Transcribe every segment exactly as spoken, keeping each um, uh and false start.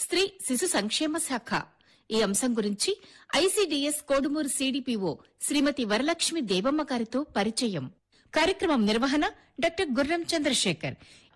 స్త్రీ శిశు సంక్షేమ శాఖ. ఈ అంశం గురించి ఐసీడీఎస్ కోడుమూరు సీడీపీఓ శ్రీమతి వరలక్ష్మి దేవమ్మ గారితో పరిచయం. కార్యక్రమం నిర్వహణ డాక్టర్ గుర్రం చంద్రశేఖర్.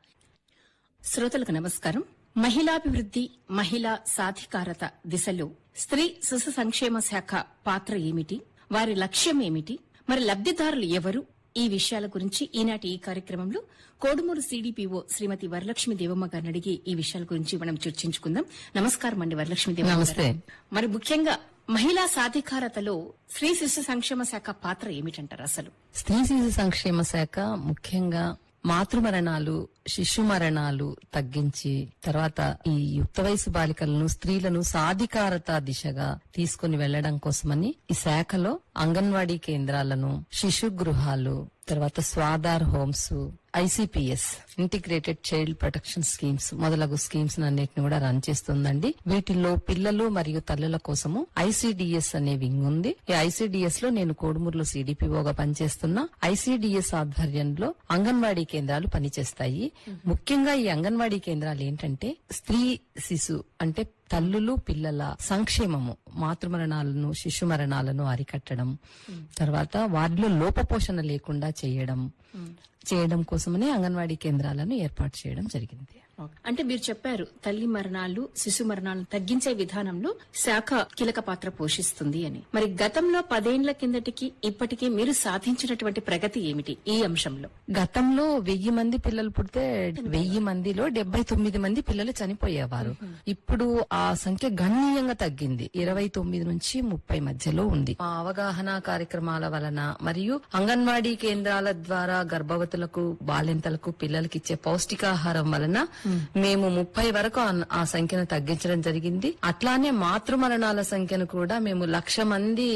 శ్రోతలకు నమస్కారం. మహిళాభివృద్ది, మహిళా సాధికారత దిశలో స్త్రీ శిశు సంక్షేమ శాఖ పాత్ర ఏమిటి, వారి లక్ష్యం ఏమిటి, మరి లబ్దిదారులు ఎవరు, ఈ విషయాల గురించి ఈనాటి ఈ కార్యక్రమంలో కోడుమూరు సీడీపీఓ శ్రీమతి వరలక్ష్మి దేవమ్మ గారిని అడిగి ఈ విషయాల గురించి మనం చర్చించుకుందాం. నమస్కారం అండి వరలక్ష్మి దేవమ్మ గారు. మరి ముఖ్యంగా మహిళా సాధికారతలో స్త్రీ శిశు సంక్షేమ శాఖ పాత్ర ఏమిటంటారు? అసలు స్త్రీ శిశు సంక్షేమ శాఖ ముఖ్యంగా మాతృ మరణాలు, శిశు మరణాలు తగ్గించి తర్వాత ఈ యుక్త వయసు బాలికలను, స్త్రీలను సాధికారత దిశగా తీసుకుని వెళ్లడం కోసమని ఈ శాఖలో అంగన్వాడీ కేంద్రాలను, శిశు గృహాలు, తర్వాత Swadhar homes, ICPS integrated child protection schemes మొదలగు స్కీమ్స్ అన్నిటిని కూడా రన్ చేస్తుందండి. వీటిల్లో పిల్లలు మరియు తల్లుల కోసము ఐసీడీఎస్ అనే వింగ్ ఉంది. ఈ ఐసీడీఎస్ లో నేను కోడుమూరులో సీడీపీఓగా పనిచేస్తున్నా. ఐసీడీఎస్ ఆధ్వర్యంలో అంగన్వాడీ కేంద్రాలు పనిచేస్తాయి. ముఖ్యంగా ఈ అంగన్వాడీ కేంద్రాలు ఏంటంటే స్త్రీ శిశు అంటే తల్లులు పిల్లల సంక్షేమము, మాతృ మరణాలను, శిశు మరణాలను అరికట్టడం, తర్వాత వారిలో లోపపోషణ లేకుండా చేయడం చేయడం కోసమనే అంగన్వాడీ కేంద్రాలను ఏర్పాటు చేయడం జరిగింది. అంటే మీరు చెప్పారు తల్లి మరణాలు, శిశు మరణాలను తగ్గించే విధానంలో శాఖ కీలక పాత్ర పోషిస్తుంది అని. మరి గతంలో పదేండ్ల కిందటికి ఇప్పటికీ మీరు సాధించినటువంటి ప్రగతి ఏమిటి ఈ అంశంలో? గతంలో వెయ్యి మంది పిల్లలు పుడితే వెయ్యి మందిలో డెబ్బై తొమ్మిది మంది పిల్లలు చనిపోయేవారు. ఇప్పుడు ఆ సంఖ్య గణనీయంగా తగ్గింది. ఇరవై తొమ్మిది నుంచి ముప్పై మధ్యలో ఉంది. ఆ అవగాహన కార్యక్రమాల వలన మరియు అంగన్వాడీ కేంద్రాల ద్వారా గర్భవతులకు, బాలింతలకు, పిల్లలకి ఇచ్చే పౌష్టికాహారం వలన మేము ముప్పై వరకు ఆ సంఖ్యను తగ్గించడం జరిగింది. అట్లానే మాతృ మరణాల సంఖ్యను కూడా మేము లక్ష మంది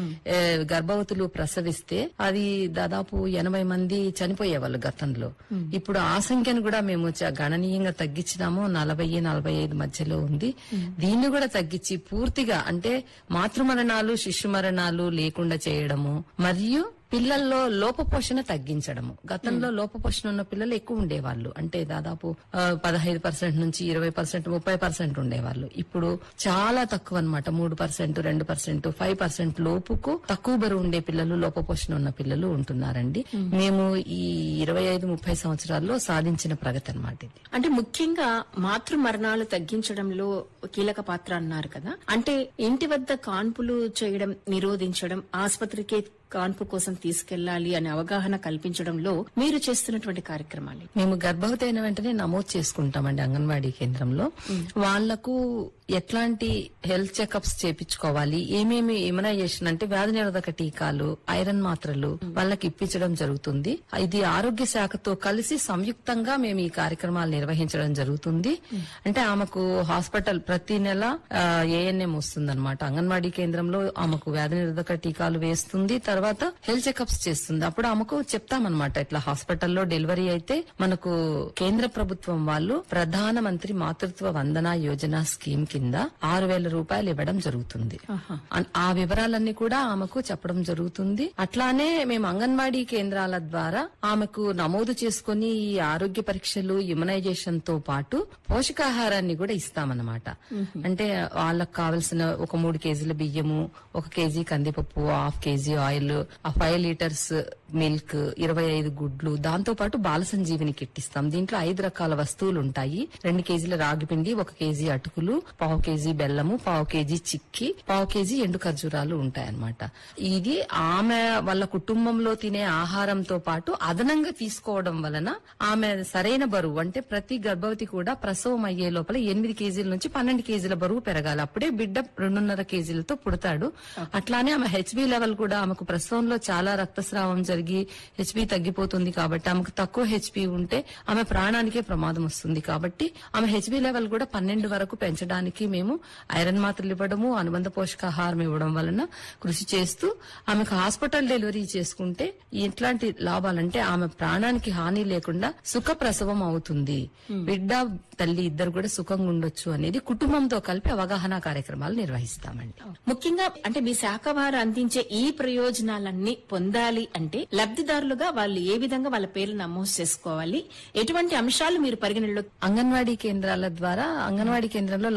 గర్భవతులు ప్రసవిస్తే అది దాదాపు ఎనభై మంది చనిపోయేవాళ్ళు గతంలో. ఇప్పుడు ఆ సంఖ్యను కూడా మేము గణనీయంగా తగ్గించినాము. నలభై నలభై ఐదు మధ్యలో ఉంది. దీన్ని కూడా తగ్గించి పూర్తిగా అంటే మాతృ మరణాలు, శిశు మరణాలు లేకుండా చేయడము మరియు పిల్లల్లో లోపపోషణ తగ్గించడము. గతంలో లోపపోషణ ఉన్న పిల్లలు ఎక్కువ ఉండేవాళ్ళు. అంటే దాదాపు పదహైదు పర్సెంట్ నుంచి ఇరవై పర్సెంట్ ముప్పై పర్సెంట్ ఉండేవాళ్ళు. ఇప్పుడు చాలా తక్కువ అనమాట. మూడు పర్సెంట్ రెండు పర్సెంట్ ఫైవ్ పర్సెంట్ లోపుకు తక్కువ బరువు ఉండే పిల్లలు, లోపపోషణ ఉన్న పిల్లలు ఉంటున్నారండి. మేము ఈ ఇరవై ఐదు ముప్పై సంవత్సరాల్లో సాధించిన ప్రగతి అనమాట ఇది. అంటే ముఖ్యంగా మాతృ మరణాలు తగ్గించడంలో కీలక పాత్ర అన్నారు కదా. అంటే ఇంటి వద్ద కాన్పులు చేయడం నిరోధించడం, ఆసుపత్రికి కాన్పు కోసం తీసుకెళ్లాలి అనే అవగాహన కల్పించడంలో మీరు చేస్తున్నటువంటి కార్యక్రమాలు? మేము గర్భవతి అయిన వెంటనే నమోదు చేసుకుంటామండి అంగన్వాడీ కేంద్రంలో. వాళ్లకు ఎట్లాంటి హెల్త్ చెకప్స్ చేపించుకోవాలి, ఏమేమి ఇమ్యునైజేషన్ అంటే వ్యాధి నిరోధక టీకాలు, ఐరన్ మాత్రలు వాళ్ళకి ఇప్పించడం జరుగుతుంది. ఇది ఆరోగ్య శాఖతో కలిసి సంయుక్తంగా మేము ఈ కార్యక్రమాలు నిర్వహించడం జరుగుతుంది. అంటే ఆమెకు హాస్పిటల్ ప్రతి నెల ఏఎన్ఎం వస్తుంది అనమాట. అంగన్వాడీ కేంద్రంలో ఆమెకు వ్యాధి నిరోధక టీకాలు వేస్తుంది, తర్వాత హెల్త్ చెకప్స్ చేస్తుంది. అప్పుడు ఆమెకు చెప్తామన్నమాట, ఇట్లా హాస్పిటల్లో డెలివరీ అయితే మనకు కేంద్ర ప్రభుత్వం వాళ్ళు ప్రధాన మంత్రి మాతృత్వ వందన యోజన స్కీమ్ కింద ఆరు వేల రూపాయలు ఇవ్వడం జరుగుతుంది. ఆ వివరాలన్నీ కూడా ఆమెకు చెప్పడం జరుగుతుంది. అట్లానే మేము అంగన్వాడీ కేంద్రాల ద్వారా ఆమెకు నమోదు చేసుకుని ఈ ఆరోగ్య పరీక్షలు, ఇమ్యునైజేషన్ తో పాటు పోషకాహారాన్ని కూడా ఇస్తామన్నమాట. అంటే వాళ్ళకు కావలసిన ఒక మూడు కేజీల బియ్యము, ఒక కేజీ కందిపప్పు, half KG oil, five litres milk, ఇరవై ఐదు గుడ్లు, దాంతో పాటు బాల సంజీవిని కిట్ ఇస్తాం. దీంట్లో ఐదు రకాల వస్తువులు ఉంటాయి. రెండు కేజీల రాగిపిండి, ఒక కేజీ అటుకులు, పావు కేజీ బెల్లము, పావు కేజీ చిక్కి, పావు కేజీ ఎండు ఖర్జూరాలు ఉంటాయన్నమాట. ఇది ఆమె వాళ్ళ కుటుంబంలో తినే ఆహారంతో పాటు అదనంగా తీసుకోవడం వలన ఆమె సరైన బరువు అంటే ప్రతి గర్భవతి కూడా ప్రసవం అయ్యే లోపల ఎనిమిది కేజీల నుంచి పన్నెండు కేజీల బరువు పెరగాలి. అప్పుడే బిడ్డ రెండున్నర కేజీలతో పుడతాడు. అట్లానే ఆమె హెచ్బి లెవెల్ కూడా ఆమెకు ప్రసవంలో చాలా రక్తస్రావం జరిగి హెచ్బి తగ్గిపోతుంది కాబట్టి ఆమెకు తక్కువ హెచ్బి ఉంటే ఆమె ప్రాణానికే ప్రమాదం వస్తుంది. కాబట్టి ఆమె హెచ్బి లెవెల్ కూడా పన్నెండు వరకు పెంచడానికి మేము ఐరన్ మాత్రలు ఇవ్వడము, అనుబంధ పోషకాహారం ఇవ్వడం వలన కృషి చేస్తూ ఆమెకు హాస్పిటల్ డెలివరీ చేసుకుంటే ఎట్లాంటి లాభాలంటే ఆమె ప్రాణానికి హాని లేకుండా సుఖ ప్రసవం అవుతుంది. బిడ్డ తల్లి ఇద్దరు కూడా సుఖంగా ఉండొచ్చు అనేది కుటుంబంతో కలిపి అవగాహన కార్యక్రమాలు నిర్వహిస్తామండి. ముఖ్యంగా అంటే మీ శాఖ వారు అందించే ఈ ప్రయోజనాలన్నీ పొందాలి అంటే లబ్దిదారులుగా వాళ్ళు ఏ విధంగా వాళ్ళ పేర్లు నమోదు చేసుకోవాలి, ఎటువంటి అంశాలు మీరు పరిగణనలో? అంగన్వాడీ కేంద్రాల ద్వారా అంగన్వాడీ కేంద్రంలో